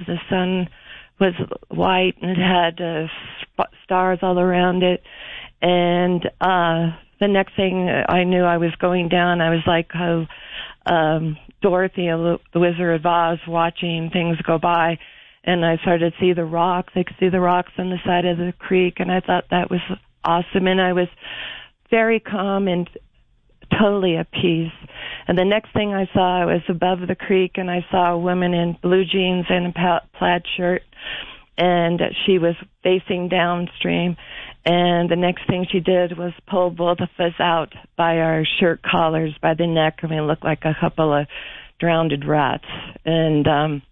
The sun was white and it had stars all around it. And the next thing I knew, I was going down. I was like Dorothy, the Wizard of Oz, watching things go by. And I started to see the rocks. I could see the rocks on the side of the creek, and I thought that was awesome. And I was very calm and totally at peace. And the next thing I saw, I was above the creek, and I saw a woman in blue jeans and a plaid shirt, and she was facing downstream. And the next thing she did was pull both of us out by our shirt collars by the neck. I mean, it looked like a couple of drowned rats. And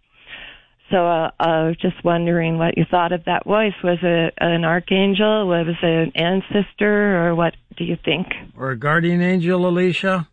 so I was just wondering what you thought of that voice. Was it an archangel? Was it an ancestor? Or what do you think? Or a guardian angel, Alicia?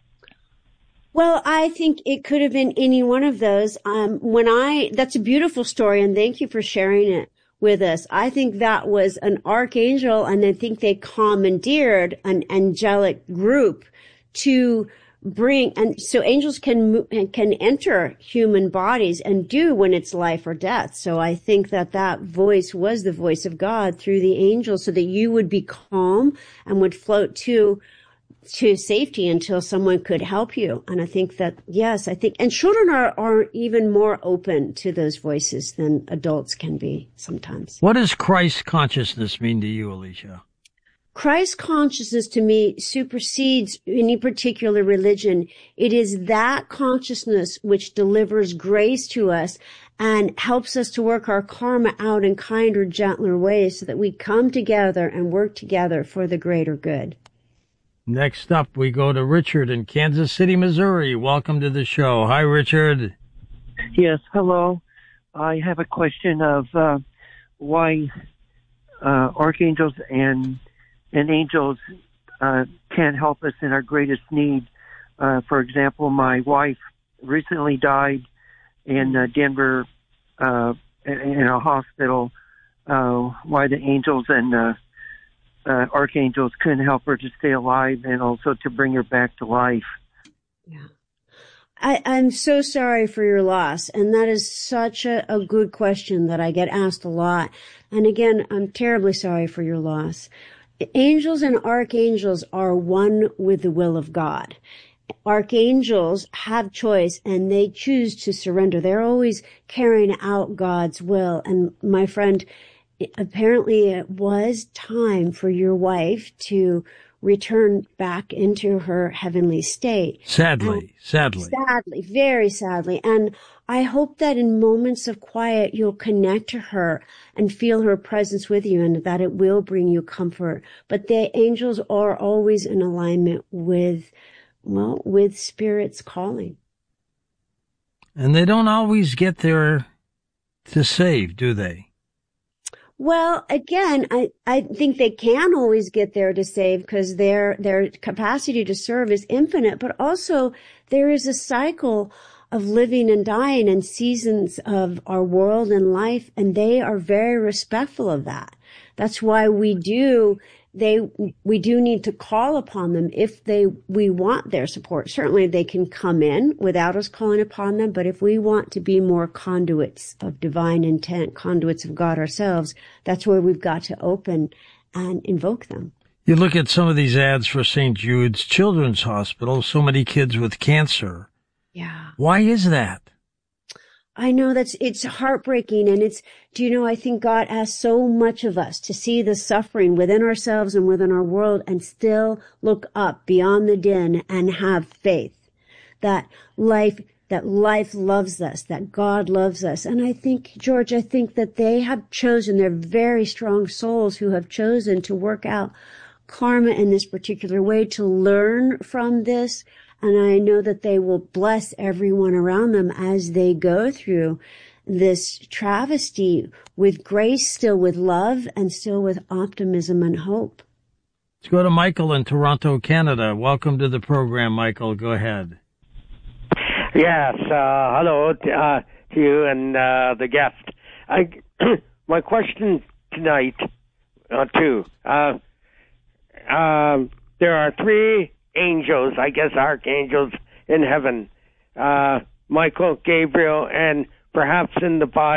Well, I think it could have been any one of those. That's a beautiful story, and thank you for sharing it with us. I think that was an archangel, and I think they commandeered an angelic group to bring, and so angels can enter human bodies and do when it's life or death. So I think that voice was the voice of God through the angels, so that you would be calm and would float to safety until someone could help you. And I think that, yes, and children are even more open to those voices than adults can be sometimes. What does Christ consciousness mean to you, Alicia? Christ consciousness to me supersedes any particular religion. It is that consciousness which delivers grace to us and helps us to work our karma out in kinder, gentler ways so that we come together and work together for the greater good. Next up, we go to Richard in Kansas City, Missouri. Welcome to the show. Hi, Richard. Yes, hello. I have a question of why archangels and angels can't help us in our greatest need. For example, my wife recently died in Denver in a hospital. Why the angels and archangels couldn't help her to stay alive and also to bring her back to life. Yeah. I'm so sorry for your loss. And that is such a good question that I get asked a lot. And again, I'm terribly sorry for your loss. Angels and archangels are one with the will of God. Archangels have choice and they choose to surrender. They're always carrying out God's will. And my friend, apparently it was time for your wife to return back into her heavenly state. Sadly. Sadly, very sadly. And I hope that in moments of quiet, you'll connect to her and feel her presence with you and that it will bring you comfort. But the angels are always in alignment with Spirit's calling. And they don't always get there to save, do they? Well, again, I think they can always get there to save because their capacity to serve is infinite, but also there is a cycle of living and dying and seasons of our world and life, and they are very respectful of that. That's why we do need to call upon them if we want their support. Certainly they can come in without us calling upon them, but if we want to be more conduits of divine intent, conduits of God ourselves, that's where we've got to open and invoke them. You look at some of these ads for St. Jude's Children's Hospital, so many kids with cancer. Yeah. Why is that? I know it's heartbreaking, and I think God asks so much of us to see the suffering within ourselves and within our world and still look up beyond the din and have faith that life loves us, that God loves us. And I think, George, that they have chosen, they're very strong souls who have chosen to work out karma in this particular way, to learn from this. And I know that they will bless everyone around them as they go through this travesty with grace, still with love, and still with optimism and hope. Let's go to Michael in Toronto, Canada. Welcome to the program, Michael. Go ahead. Yes, hello to you and the guest. My question tonight, too. There are three angels, I guess archangels in heaven, Michael, Gabriel, and perhaps in the Bible